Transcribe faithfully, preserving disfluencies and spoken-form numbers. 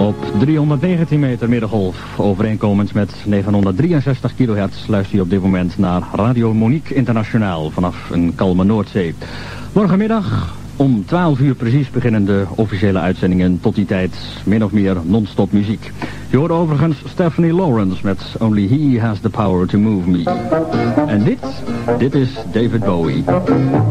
Op driehonderdnegentien meter middengolf, overeenkomend met negenhonderddrieënzestig kilohertz, luister je op dit moment naar Radio Monique Internationaal vanaf een kalme Noordzee. Morgenmiddag om twaalf uur precies beginnen de officiële uitzendingen, tot die tijd min of meer non-stop muziek. Je hoort overigens Stephanie Lawrence met Only He Has the Power to Move Me. En dit, dit is David Bowie.